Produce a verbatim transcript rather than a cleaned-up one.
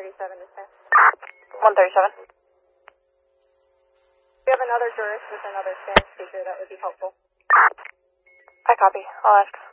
thirty-seven is there. one thirty-seven. If you have another jurist with another Spanish speaker, that would be helpful. I copy. I'll ask.